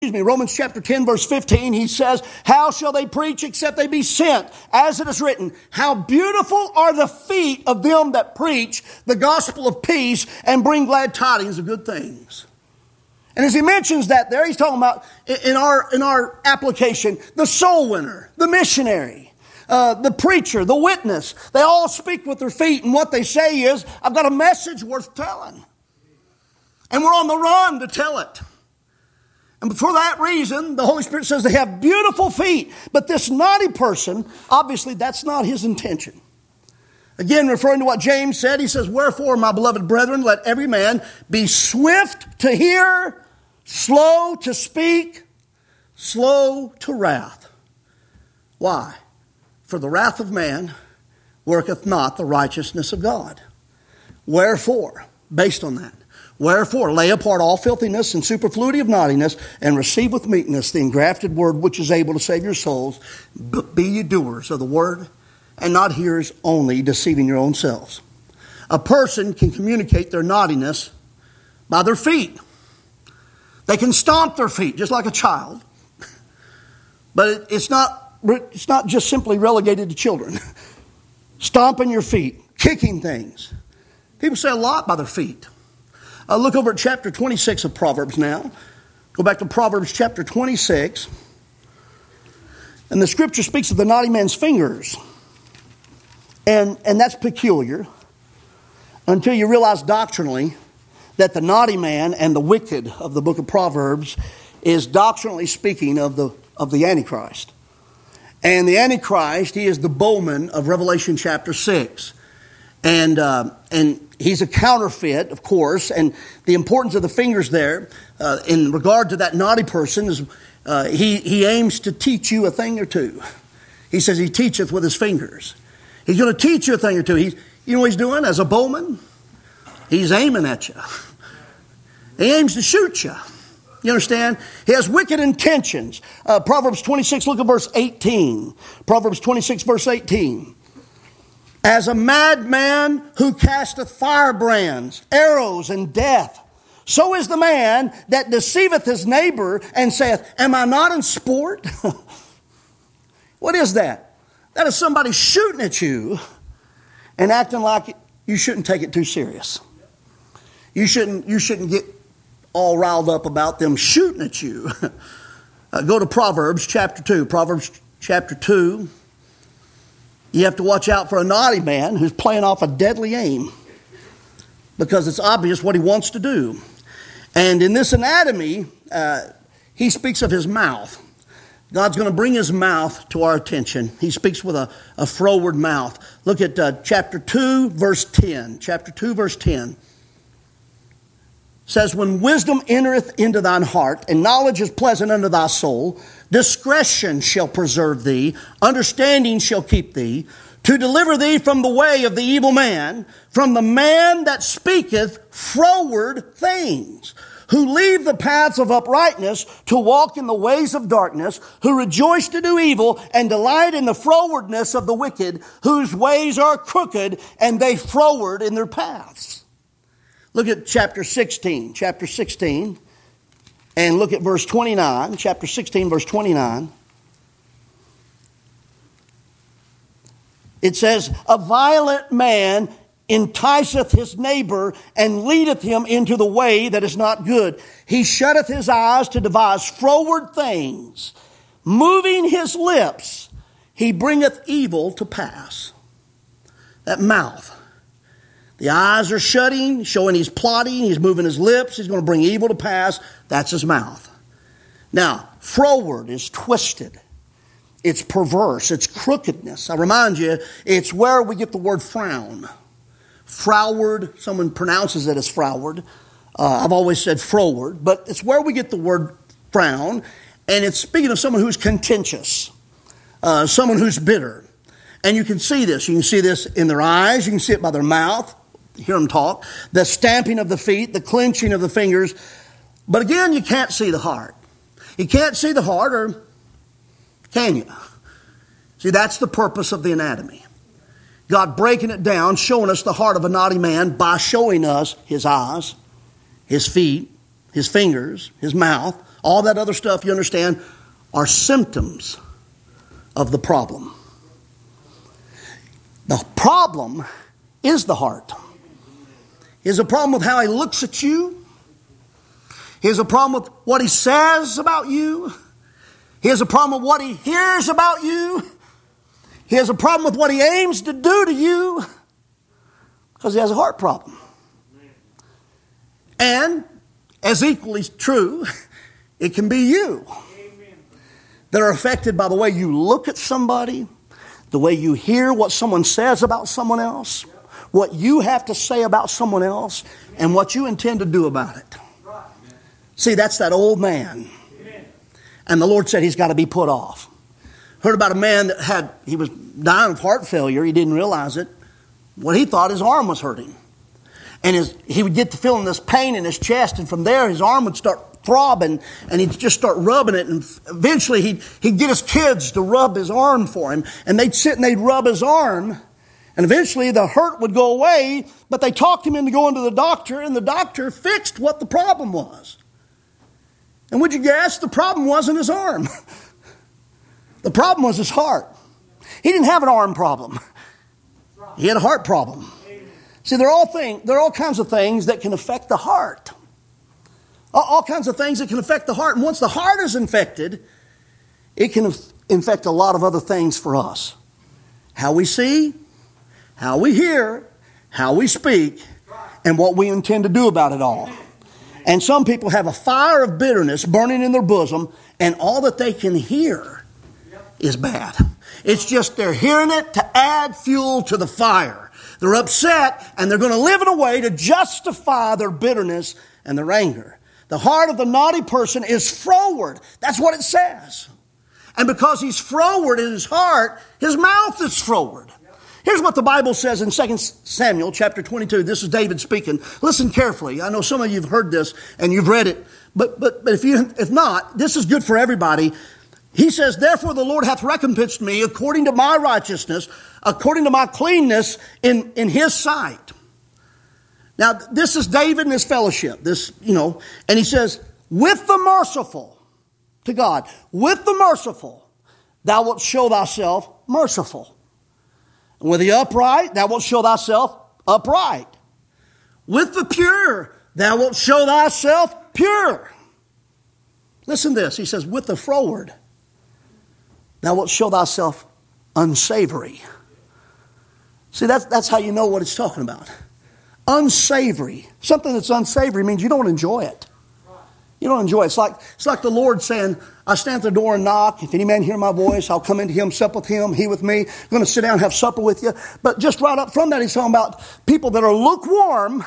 Romans chapter 10, verse 15, he says, how shall they preach except they be sent? As it is written, how beautiful are the feet of them that preach the gospel of peace and bring glad tidings of good things. And as he mentions that there, he's talking about, in our application, the soul winner, the missionary, the preacher, the witness. They all speak with their feet, and what they say is, I've got a message worth telling. And we're on the run to tell it. And for that reason, the Holy Spirit says they have beautiful feet. But this naughty person, obviously that's not his intention. Again, referring to what James said, he says, wherefore, my beloved brethren, let every man be swift to hear, slow to speak, slow to wrath. Why? For the wrath of man worketh not the righteousness of God. Wherefore, based on that, wherefore, lay apart all filthiness and superfluity of naughtiness, and receive with meekness the engrafted word which is able to save your souls. Be ye doers of the word, and not hearers only, deceiving your own selves. A person can communicate their naughtiness by their feet. They can stomp their feet, just like a child. But it's not just simply relegated to children. Stomping your feet, kicking things. People say a lot by their feet. Look over at chapter 26 of Proverbs now. Go back to Proverbs chapter 26. And the scripture speaks of the naughty man's fingers. And that's peculiar until you realize doctrinally that the naughty man and the wicked of the book of Proverbs is doctrinally speaking of the Antichrist. And the Antichrist, he is the bowman of Revelation chapter 6. And he's a counterfeit, of course, and the importance of the fingers there in regard to that naughty person is he aims to teach you a thing or two. He says he teacheth with his fingers. He's going to teach you a thing or two. You know what he's doing as a bowman? He's aiming at you. He aims to shoot you. You understand? He has wicked intentions. Proverbs 26, look at verse 18. Proverbs 26, verse 18. As a madman who casteth firebrands, arrows, and death, so is the man that deceiveth his neighbor and saith, am I not in sport? What is that? That is somebody shooting at you and acting like you shouldn't take it too serious. You shouldn't get all riled up about them shooting at you. Go to Proverbs chapter 2. Proverbs chapter 2. You have to watch out for a naughty man who's playing off a deadly aim because it's obvious what he wants to do. And in this anatomy, he speaks of his mouth. God's going to bring his mouth to our attention. He speaks with a froward mouth. Look at chapter 2, verse 10. Chapter 2, verse 10. Says, when wisdom entereth into thine heart, and knowledge is pleasant unto thy soul, discretion shall preserve thee, understanding shall keep thee, to deliver thee from the way of the evil man, from the man that speaketh froward things, who leave the paths of uprightness to walk in the ways of darkness, who rejoice to do evil and delight in the frowardness of the wicked, whose ways are crooked and they froward in their paths. Look at chapter 16, and look at verse 29, chapter 16, verse 29. It says, a violent man enticeth his neighbor and leadeth him into the way that is not good. He shutteth his eyes to devise froward things. Moving his lips, he bringeth evil to pass. That mouth. The eyes are shutting, showing he's plotting, he's moving his lips, he's going to bring evil to pass. That's his mouth. Now, froward is twisted. It's perverse. It's crookedness. I remind you, it's where we get the word frown. Froward, someone pronounces it as froward. I've always said froward, but it's where we get the word frown. And it's speaking of someone who's contentious, someone who's bitter. And you can see this. You can see this in their eyes. You can see it by their mouth. Hear them talk. The stamping of the feet, the clenching of the fingers. But again, you can't see the heart. You can't see the heart, or can you? See, that's the purpose of the anatomy. God breaking it down, showing us the heart of a naughty man by showing us his eyes, his feet, his fingers, his mouth, all that other stuff, you understand, are symptoms of the problem. The problem is the heart. He has a problem with how he looks at you. He has a problem with what he says about you. He has a problem with what he hears about you. He has a problem with what he aims to do to you because he has a heart problem. And, as equally true, it can be you that are affected by the way you look at somebody, the way you hear what someone says about someone else, what you have to say about someone else, and what you intend to do about it. See, that's that old man. And the Lord said he's got to be put off. Heard about a man that he was dying of heart failure. He didn't realize it. What he thought, his arm was hurting. And he would get to feeling this pain in his chest, and from there his arm would start throbbing, and he'd just start rubbing it, and eventually he'd get his kids to rub his arm for him, and they'd sit and they'd rub his arm, and eventually the hurt would go away, but they talked him into going to the doctor, and the doctor fixed what the problem was. And would you guess, the problem wasn't his arm. The problem was his heart. He didn't have an arm problem. He had a heart problem. See, there are all kinds of things that can affect the heart. All kinds of things that can affect the heart. And once the heart is infected, it can infect a lot of other things for us. How we see, how we hear, how we speak, and what we intend to do about it all. And some people have a fire of bitterness burning in their bosom, and all that they can hear is bad. It's just they're hearing it to add fuel to the fire. They're upset, and they're going to live in a way to justify their bitterness and their anger. The heart of the naughty person is froward. That's what it says. And because he's froward in his heart, his mouth is froward. Here's what the Bible says in 2 Samuel chapter 22. This is David speaking. Listen carefully. I know some of you have heard this and you've read it. But if not, this is good for everybody. He says, therefore the Lord hath recompensed me according to my righteousness, according to my cleanness in his sight. Now, this is David and his fellowship. And he says, with the merciful, to God, with the merciful, thou wilt show thyself merciful. And with the upright, thou wilt show thyself upright. With the pure, thou wilt show thyself pure. Listen to this. He says, with the froward, thou wilt show thyself unsavory. See, that's how you know what it's talking about. Unsavory. Something that's unsavory means you don't enjoy it. You don't enjoy it. It's like the Lord saying, I stand at the door and knock. If any man hear my voice, I'll come into him, sup with him, he with me. I'm going to sit down and have supper with you. But just right up from that, he's talking about people that are lukewarm.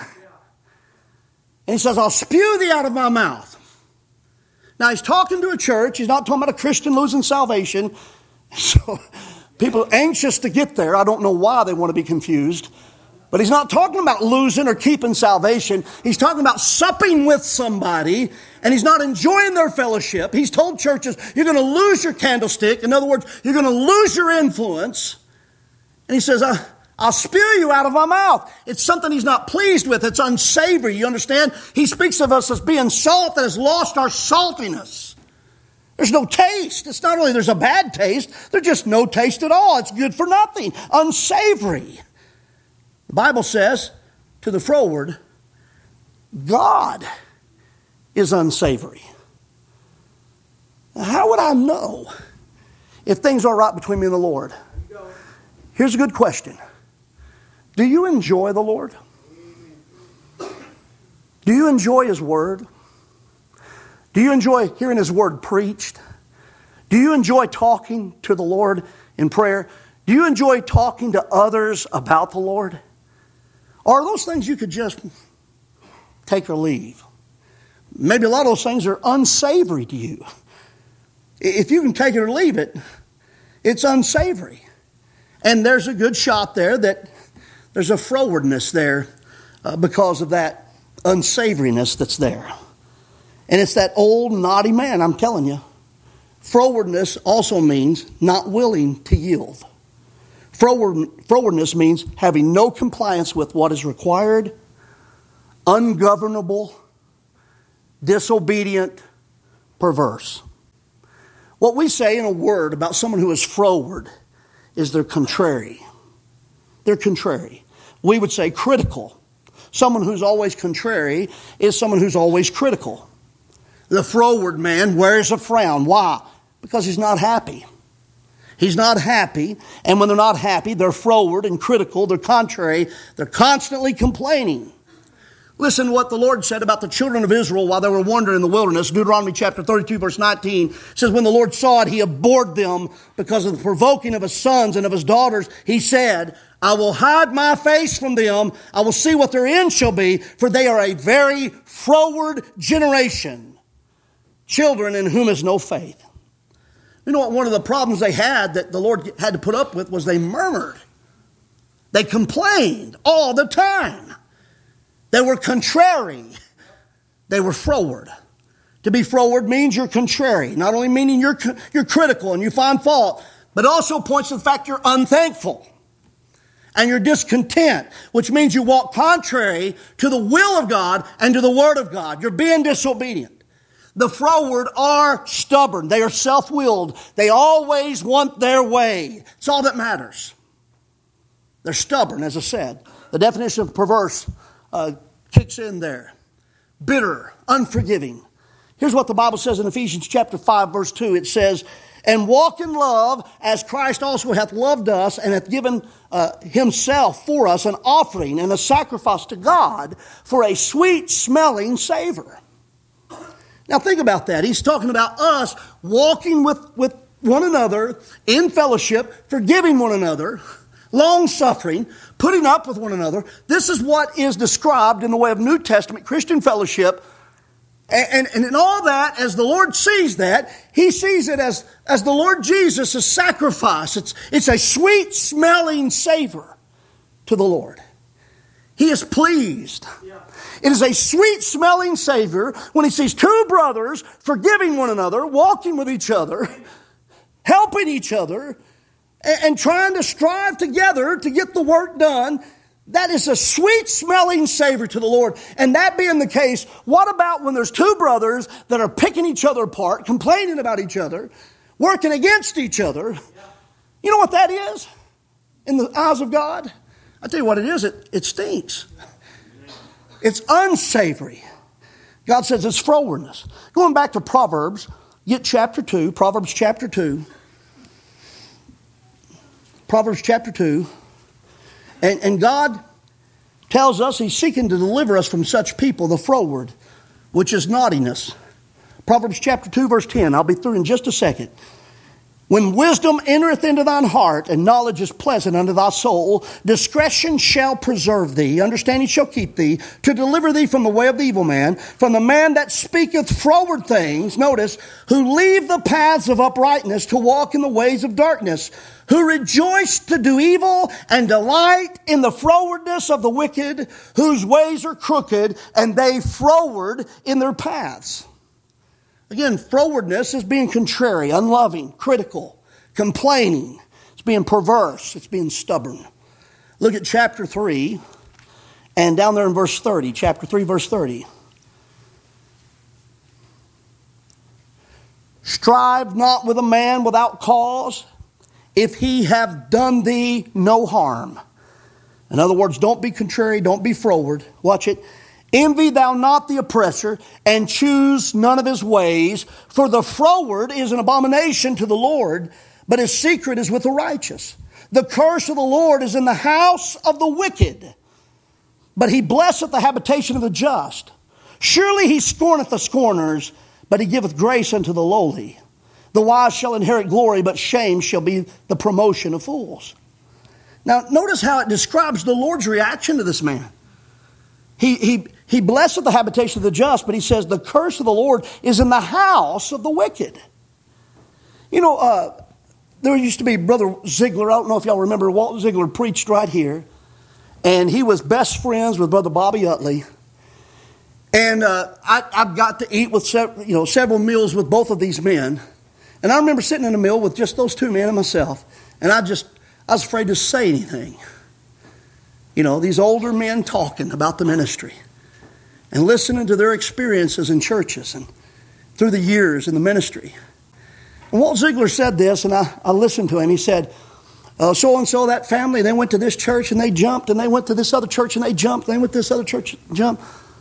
And he says, I'll spew thee out of my mouth. Now, he's talking to a church. He's not talking about a Christian losing salvation. So people are anxious to get there. I don't know why they want to be confused. But he's not talking about losing or keeping salvation. He's talking about supping with somebody, and he's not enjoying their fellowship. He's told churches, you're going to lose your candlestick. In other words, you're going to lose your influence. And he says, I'll spew you out of my mouth. It's something he's not pleased with. It's unsavory. You understand? He speaks of us as being salt that has lost our saltiness. There's no taste. It's not only there's a bad taste, there's just no taste at all. It's good for nothing. Unsavory. The Bible says to the froward, God is unsavory. Now, how would I know if things are right between me and the Lord? Here's a good question. Do you enjoy the Lord? Do you enjoy His Word? Do you enjoy hearing His Word preached? Do you enjoy talking to the Lord in prayer? Do you enjoy talking to others about the Lord? Or are those things you could just take or leave? Maybe a lot of those things are unsavory to you. If you can take it or leave it, it's unsavory. And there's a good shot there that there's a frowardness there because of that unsavoriness that's there. And it's that old naughty man, I'm telling you. Frowardness also means not willing to yield. Frowardness means having no compliance with what is required, ungovernable, disobedient, perverse. What we say in a word about someone who is froward is they're contrary. They're contrary. We would say critical. Someone who's always contrary is someone who's always critical. The froward man wears a frown. Why? Because he's not happy. He's not happy, and when they're not happy, they're froward and critical, they're contrary, they're constantly complaining. Listen to what the Lord said about the children of Israel while they were wandering in the wilderness. Deuteronomy chapter 32, verse 19 says, when the Lord saw it, he abhorred them because of the provoking of his sons and of his daughters. He said, I will hide my face from them. I will see what their end shall be, for they are a very froward generation, children in whom is no faith. You know what? One of the problems they had that the Lord had to put up with was they murmured. They complained all the time. They were contrary. They were froward. To be froward means you're contrary. Not only meaning you're critical and you find fault, but also points to the fact you're unthankful. And you're discontent, which means you walk contrary to the will of God and to the Word of God. You're being disobedient. The froward are stubborn. They are self-willed. They always want their way. It's all that matters. They're stubborn, as I said. The definition of perverse kicks in there. Bitter, unforgiving. Here's what the Bible says in Ephesians chapter 5, verse 2. It says, and walk in love as Christ also hath loved us and hath given himself for us an offering and a sacrifice to God for a sweet smelling savor. Now think about that. He's talking about us walking with one another in fellowship, forgiving one another, long-suffering, putting up with one another. This is what is described in the way of New Testament Christian fellowship. And in all that, as the Lord sees that, He sees it as the Lord Jesus' sacrifice. It's a sweet-smelling savor to the Lord. He is pleased. Yeah. It is a sweet-smelling savor when He sees two brothers forgiving one another, walking with each other, helping each other, and trying to strive together to get the work done. That is a sweet-smelling savor to the Lord. And that being the case, what about when there's two brothers that are picking each other apart, complaining about each other, working against each other? You know what that is in the eyes of God? I tell you what it is. It stinks. It's unsavory. God says it's frowardness. Going back to Proverbs, get chapter 2, Proverbs chapter 2. Proverbs chapter 2. And God tells us He's seeking to deliver us from such people, the froward, which is naughtiness. Proverbs chapter 2, verse 10. I'll be through in just a second. When wisdom entereth into thine heart, and knowledge is pleasant unto thy soul, discretion shall preserve thee, understanding shall keep thee, to deliver thee from the way of the evil man, from the man that speaketh froward things, notice, who leave the paths of uprightness to walk in the ways of darkness, who rejoice to do evil and delight in the frowardness of the wicked, whose ways are crooked, and they froward in their paths. Again, frowardness is being contrary, unloving, critical, complaining. It's being perverse. It's being stubborn. Look at chapter 3 and down there in verse 30. Chapter 3, verse 30. Strive not with a man without cause, if he have done thee no harm. In other words, don't be contrary, don't be froward. Watch it. Envy thou not the oppressor, and choose none of his ways. For the froward is an abomination to the Lord, but his secret is with the righteous. The curse of the Lord is in the house of the wicked, but he blesseth the habitation of the just. Surely he scorneth the scorners, but he giveth grace unto the lowly. The wise shall inherit glory, but shame shall be the promotion of fools. Now, notice how it describes the Lord's reaction to this man. He blesseth the habitation of the just, but he says the curse of the Lord is in the house of the wicked. You know, there used to be Brother Ziegler. I don't know if y'all remember, Walt Ziegler preached right here. And he was best friends with Brother Bobby Utley. And I've got to eat with several meals with both of these men. And I remember sitting in a meal with just those two men and myself. And I was afraid to say anything. You know, these older men talking about the ministry and listening to their experiences in churches. through the years in the ministry. And Walt Ziegler said this, and I listened to him. He said, so-and-so, that family, they went to this church and they jumped, and they went to this other church and they jumped, and they went to this other church and jumped.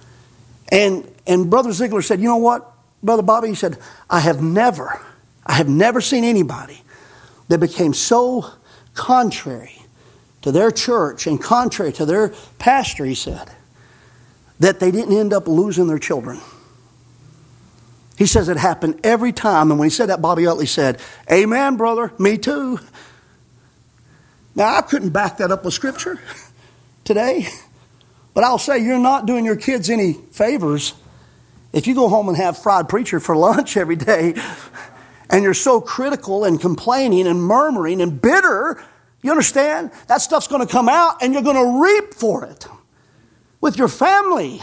And Brother Ziegler said, you know what, Brother Bobby, he said, I have never seen anybody that became so contrary to their church and contrary to their pastor, he said, that they didn't end up losing their children. He says it happened every time. And when he said that, Bobby Utley said, amen, brother, me too. Now, I couldn't back that up with Scripture today, but I'll say you're not doing your kids any favors if you go home and have fried preacher for lunch every day and you're so critical and complaining and murmuring and bitter. You understand? That stuff's going to come out and you're going to reap for it with your family.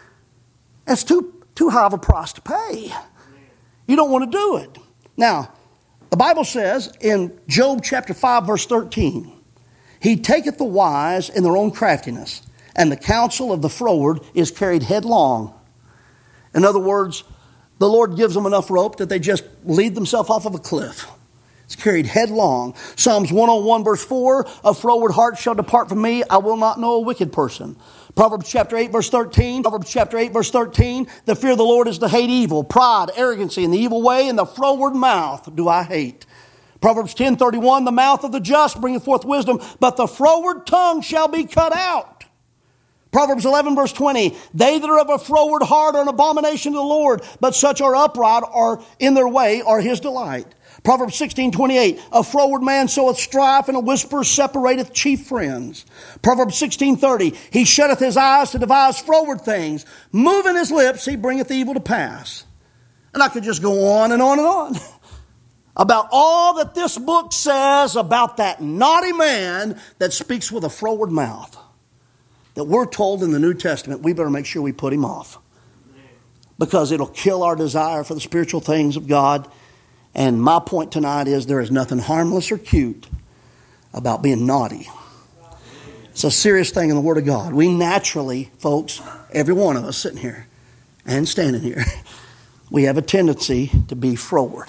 It's too high of a price to pay. You don't want to do it. Now, the Bible says in Job chapter 5, verse 13, He taketh the wise in their own craftiness, and the counsel of the froward is carried headlong. In other words, the Lord gives them enough rope that they just lead themselves off of a cliff. It's carried headlong. Psalms 101 verse 4, a froward heart shall depart from me. I will not know a wicked person. Proverbs chapter 8 verse 13. Proverbs chapter 8 verse 13. The fear of the Lord is to hate evil, pride, arrogancy, and the evil way, and the froward mouth do I hate. Proverbs 10:31, the mouth of the just bringeth forth wisdom, but the froward tongue shall be cut out. Proverbs 11 verse 20, they that are of a froward heart are an abomination to the Lord, but such are upright or in their way are his delight. Proverbs 16:28, a froward man soweth strife, and a whisper separateth chief friends. Proverbs 16:30, he shutteth his eyes to devise froward things. Moving his lips, he bringeth evil to pass. And I could just go on and on and on about all that this book says about that naughty man that speaks with a froward mouth. That we're told in the New Testament, we better make sure we put him off. Because it'll kill our desire for the spiritual things of God. And my point tonight is there is nothing harmless or cute about being naughty. It's a serious thing in the Word of God. We naturally, folks, every one of us sitting here and standing here, we have a tendency to be froward.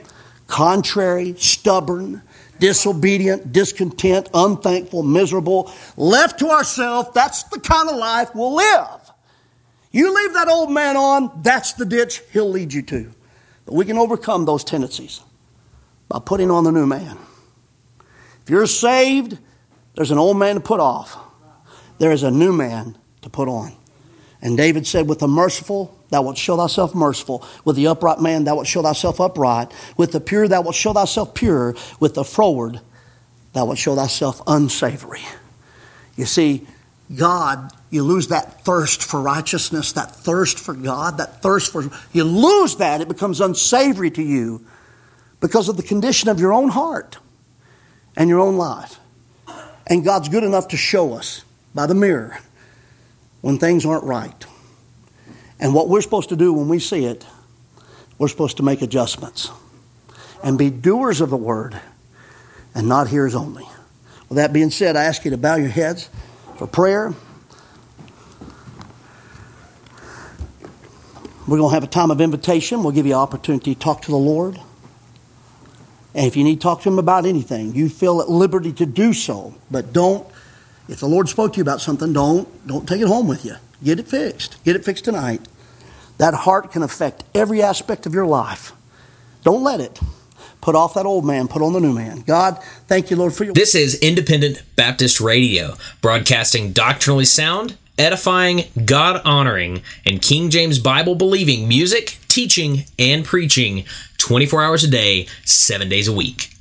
Contrary, stubborn, disobedient, discontent, unthankful, miserable, left to ourselves. That's the kind of life we'll live. You leave that old man on, that's the ditch he'll lead you to. But we can overcome those tendencies by putting on the new man. If you're saved, there's an old man to put off. There is a new man to put on. And David said, with the merciful, thou wilt show thyself merciful. With the upright man, thou wilt show thyself upright. With the pure, thou wilt show thyself pure. With the froward, thou wilt show thyself unsavory. You see, God, you lose that thirst for righteousness, that thirst for God, that thirst for, you lose that. It becomes unsavory to you because of the condition of your own heart and your own life. And God's good enough to show us by the mirror when things aren't right. And what we're supposed to do when we see it, we're supposed to make adjustments and be doers of the word and not hearers only. With that being said, I ask you to bow your heads for prayer. We're going to have a time of invitation. We'll give you an opportunity to talk to the Lord. And if you need to talk to Him about anything, you feel at liberty to do so. But don't, if the Lord spoke to you about something, don't take it home with you. Get it fixed. Get it fixed tonight. That heart can affect every aspect of your life. Don't let it. Put off that old man, put on the new man. God, thank you, Lord, for your... This is Independent Baptist Radio, broadcasting doctrinally sound, edifying, God-honoring, and King James Bible-believing music, teaching, and preaching 24 hours a day, 7 days a week.